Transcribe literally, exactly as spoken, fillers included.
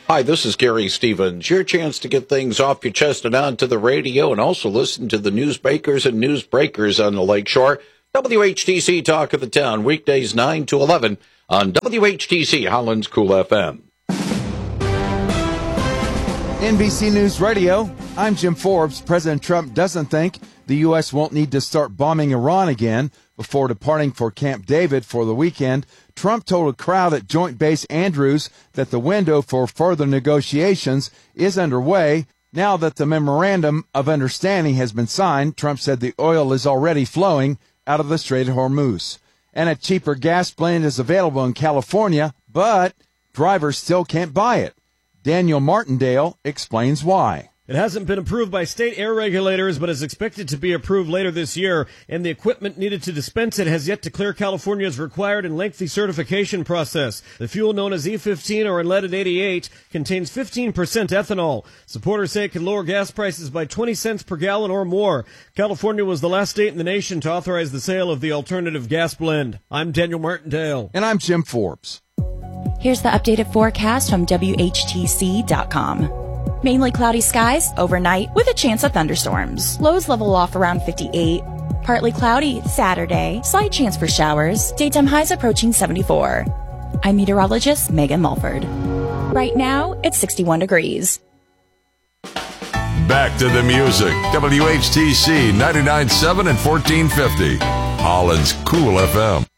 Hi, this is Gary Stevens. Your chance to get things off your chest and onto the radio, and also listen to the newsmakers and newsbreakers on the Lakeshore. W H T C Talk of the Town, weekdays nine to eleven on W H T C Holland's Cool F M. N B C News Radio, I'm Jim Forbes. President Trump doesn't think the U S won't need to start bombing Iran again before departing for Camp David for the weekend. Trump told a crowd at Joint Base Andrews that the window for further negotiations is underway. Now that the memorandum of understanding has been signed, Trump said the oil is already flowing out of the Strait of Hormuz. And a cheaper gas blend is available in California, but drivers still can't buy it. Daniel Martindale explains why. It hasn't been approved by state air regulators, but is expected to be approved later this year, and the equipment needed to dispense it has yet to clear California's required and lengthy certification process. The fuel, known as E fifteen or unleaded eighty-eight, contains fifteen percent ethanol. Supporters say it could lower gas prices by twenty cents per gallon or more. California was the last state in the nation to authorize the sale of the alternative gas blend. I'm Daniel Martindale. And I'm Jim Forbes. Here's the updated forecast from W H T C dot com. Mainly cloudy skies overnight with a chance of thunderstorms. Lows level off around fifty-eight. Partly cloudy Saturday. Slight chance for showers. Daytime highs approaching seventy-four. I'm meteorologist Megan Mulford. Right now, it's sixty-one degrees. Back to the music. W H T C ninety-nine point seven and fourteen fifty. Holland's Cool F M.